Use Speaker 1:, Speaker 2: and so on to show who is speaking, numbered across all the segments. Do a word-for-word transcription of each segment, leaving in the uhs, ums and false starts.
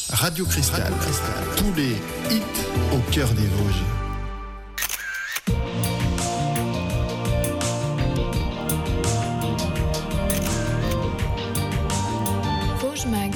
Speaker 1: Radio Cristal. Radio Cristal. Tous les hits au cœur des Vosges.
Speaker 2: Vosges Mag.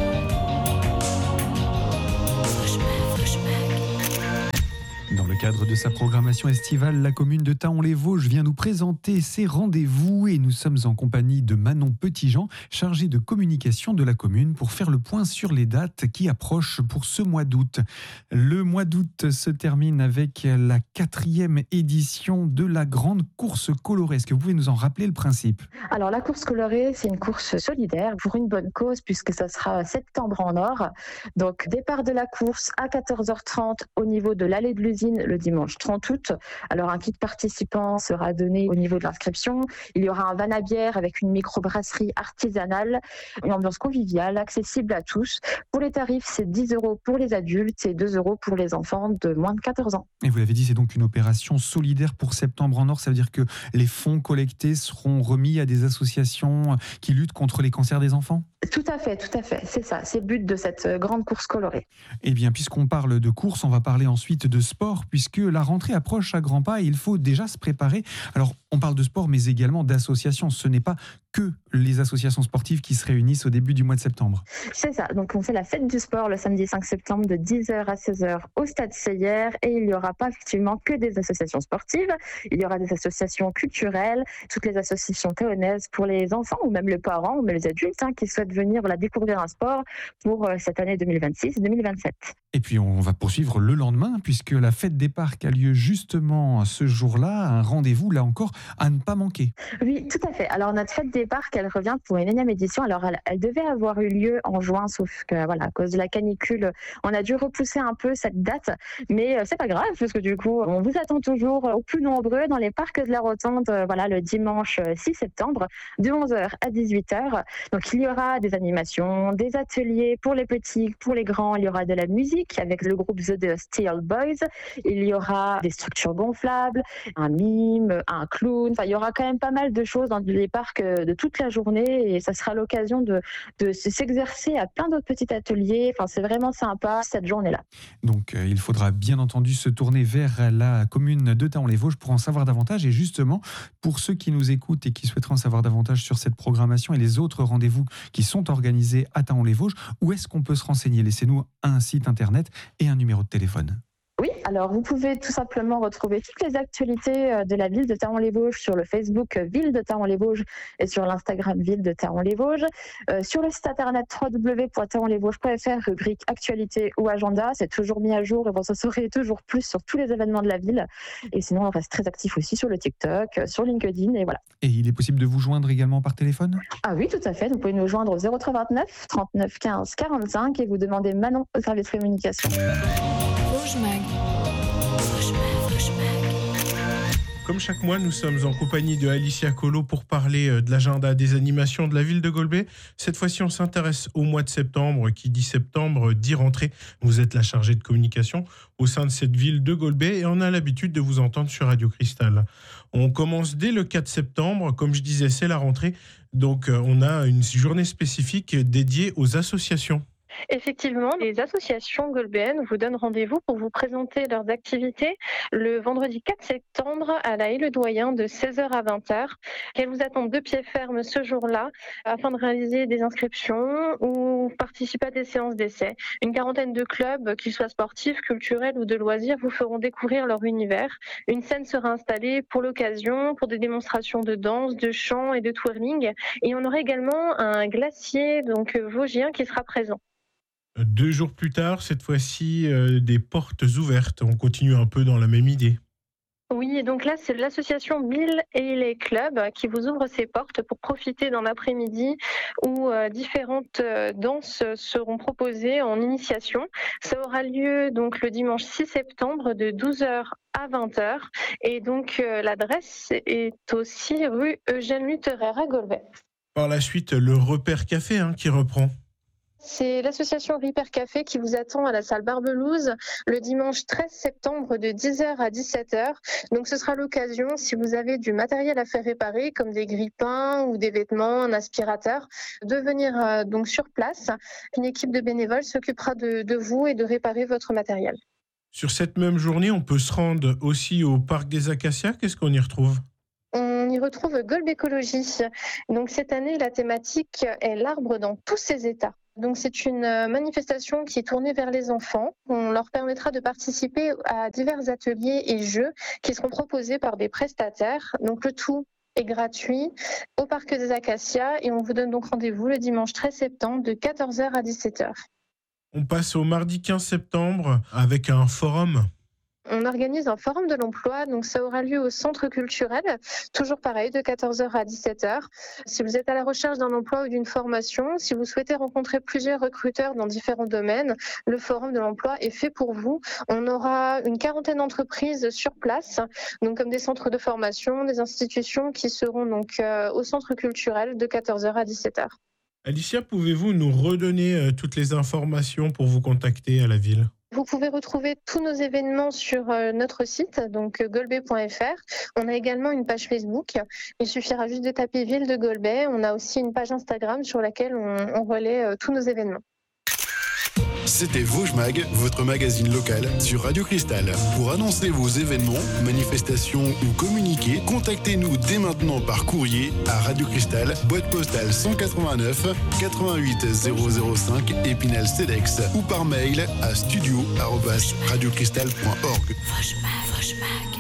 Speaker 3: Dans le cadre de sa programmation estivale, la commune de Thaon-les-Vosges vient nous présenter ses rendez-vous et nous sommes en compagnie de Manon Petitjean, chargée de communication de la commune pour faire le point sur les dates qui approchent pour ce mois d'août. Le mois d'août se termine avec la quatrième édition de la grande course colorée. Est-ce que vous pouvez nous en rappeler le principe ?
Speaker 4: Alors la course colorée, c'est une course solidaire pour une bonne cause puisque ça sera septembre en or. Donc départ de la course à quatorze heures trente au niveau de l'allée de l'usine le dimanche trente août. Alors un kit participant sera donné au niveau de l'inscription. Il y aura un van à bière avec une microbrasserie artisanale, une ambiance conviviale, accessible à tous. Pour les tarifs, c'est dix euros pour les adultes et deux euros pour les enfants de moins de quatorze ans.
Speaker 3: Et vous l'avez dit, c'est donc une opération solidaire pour Septembre en Or. Ça veut dire que les fonds collectés seront remis à des associations qui luttent contre les cancers des enfants ?
Speaker 4: Tout à fait, tout à fait. C'est ça, c'est le but de cette grande course colorée.
Speaker 3: Eh bien, puisqu'on parle de course, on va parler ensuite de sport, puisque la rentrée approche à grands pas et il faut déjà se préparer. Alors, on parle de sport, mais également d'associations. Ce n'est pas que les associations sportives qui se réunissent au début du mois de septembre.
Speaker 4: C'est ça. Donc, on fait la fête du sport le samedi cinq septembre de dix heures à seize heures au Stade Seyer. Et il n'y aura pas effectivement que des associations sportives. Il y aura des associations culturelles, toutes les associations thaonaises pour les enfants ou même les parents ou même les adultes hein, qui souhaitent venir voilà, découvrir un sport pour euh, cette année deux mille vingt-six deux mille vingt-sept.
Speaker 3: Et puis on va poursuivre le lendemain puisque la fête des parcs a lieu justement ce jour-là. Un rendez-vous là encore à ne pas manquer.
Speaker 4: Oui, tout à fait. Alors notre fête des parcs, elle revient pour une énième édition. Alors elle, elle devait avoir eu lieu en juin, sauf que voilà, à cause de la canicule, on a dû repousser un peu cette date. Mais euh, c'est pas grave parce que du coup, on vous attend toujours au plus nombreux dans les parcs de la Rotonde. Euh, voilà, le dimanche six septembre, de onze heures à dix-huit heures. Donc il y aura des animations, des ateliers pour les petits, pour les grands. Il y aura de la musique avec le groupe The Steel Boys. Il y aura des structures gonflables, un mime, un clown. Enfin, il y aura quand même pas mal de choses dans les parcs de toute la journée et ça sera l'occasion de, de s'exercer à plein d'autres petits ateliers. Enfin, c'est vraiment sympa cette journée-là.
Speaker 3: Donc, euh, il faudra bien entendu se tourner vers la commune de Thaon-les-Vosges pour en savoir davantage. Et justement, pour ceux qui nous écoutent et qui souhaiteraient en savoir davantage sur cette programmation et les autres rendez-vous qui sont organisés à Thaon-les-Vosges, où est-ce qu'on peut se renseigner ? Laissez-nous un site internet et un numéro de téléphone.
Speaker 4: Oui, alors vous pouvez tout simplement retrouver toutes les actualités de la ville de Thaon-les-Vosges sur le Facebook Ville de Thaon-les-Vosges et sur l'Instagram Ville de Thaon-les-Vosges. Euh, sur le site internet w w w point thaon les vosges point f r, rubrique actualité ou agenda, c'est toujours mis à jour et vous en saurez toujours plus sur tous les événements de la ville. Et sinon, on reste très actif aussi sur le TikTok, sur LinkedIn et voilà.
Speaker 3: Et il est possible de vous joindre également par téléphone ?
Speaker 4: Ah oui, tout à fait. Vous pouvez nous joindre au zéro trois vingt-neuf trente-neuf quinze quarante-cinq et vous demandez Manon au service communication.
Speaker 2: Vosges Mag. Vosges Mag, Vosges Mag.
Speaker 5: Comme chaque mois, nous sommes en compagnie de Alicia Colo pour parler de l'agenda des animations de la ville de Golbey. Cette fois-ci, on s'intéresse au mois de septembre. Qui dit septembre dit rentrée. Vous êtes la chargée de communication au sein de cette ville de Golbey et on a l'habitude de vous entendre sur Radio Cristal. On commence dès le quatre septembre. Comme je disais, c'est la rentrée. Donc, on a une journée spécifique dédiée aux associations.
Speaker 6: Effectivement, les associations golbéennes vous donnent rendez-vous pour vous présenter leurs activités le vendredi quatre septembre à la Haie-le-Doyen de seize heures à vingt heures. Elles vous attendent de pied ferme ce jour-là afin de réaliser des inscriptions ou participer à des séances d'essai. Une quarantaine de clubs, qu'ils soient sportifs, culturels ou de loisirs, vous feront découvrir leur univers. Une scène sera installée pour l'occasion, pour des démonstrations de danse, de chant et de twirling. Et on aura également un glacier donc vosgien qui sera présent.
Speaker 5: Deux jours plus tard, cette fois-ci, euh, des portes ouvertes. On continue un peu dans la même idée.
Speaker 6: Oui, et donc là, c'est l'association Bill et les clubs qui vous ouvre ses portes pour profiter d'un après-midi où euh, différentes euh, danses seront proposées en initiation. Ça aura lieu donc le dimanche six septembre de douze heures à vingt heures. Et donc, euh, l'adresse est aussi rue Eugène Lutterer à Golbey.
Speaker 5: Par la suite, le repère café hein, qui reprend.
Speaker 6: C'est l'association Ripper Café qui vous attend à la salle Barbelouze le dimanche treize septembre de dix heures à dix-sept heures. Donc ce sera l'occasion, si vous avez du matériel à faire réparer, comme des grille-pains ou des vêtements, un aspirateur, de venir euh, donc sur place. Une équipe de bénévoles s'occupera de, de vous et de réparer votre matériel.
Speaker 5: Sur cette même journée, on peut se rendre aussi au Parc des Acacias. Qu'est-ce qu'on y retrouve ?
Speaker 6: On y retrouve Golbe Écologie. Donc cette année, la thématique est l'arbre dans tous ses états. Donc c'est une manifestation qui est tournée vers les enfants. On leur permettra de participer à divers ateliers et jeux qui seront proposés par des prestataires. Donc le tout est gratuit au Parc des Acacias et on vous donne donc rendez-vous le dimanche treize septembre de quatorze heures à dix-sept heures.
Speaker 5: On passe au mardi quinze septembre avec un forum.
Speaker 6: On organise un forum de l'emploi, donc ça aura lieu au centre culturel, toujours pareil, de quatorze heures à dix-sept heures. Si vous êtes à la recherche d'un emploi ou d'une formation, si vous souhaitez rencontrer plusieurs recruteurs dans différents domaines, le forum de l'emploi est fait pour vous. On aura une quarantaine d'entreprises sur place, donc comme des centres de formation, des institutions qui seront donc euh, au centre culturel de quatorze heures à dix-sept heures.
Speaker 5: Alicia, pouvez-vous nous redonner euh, toutes les informations pour vous contacter à la ville ?
Speaker 6: Vous pouvez retrouver tous nos événements sur notre site, donc golbe point f r. On a également une page Facebook. Il suffira juste de taper Ville de Golbe. On a aussi une page Instagram sur laquelle on, on relaie tous nos événements.
Speaker 1: C'était Vosges Mag, votre magazine local sur Radio Cristal. Pour annoncer vos événements, manifestations ou communiquer, contactez-nous dès maintenant par courrier à Radio Cristal, boîte postale cent quatre-vingt-neuf quatre-vingt-huit zéro zéro cinq Épinal Cedex ou par mail à studio arobase radiocristal point org.
Speaker 2: Vosges Mag, Vosges Mag.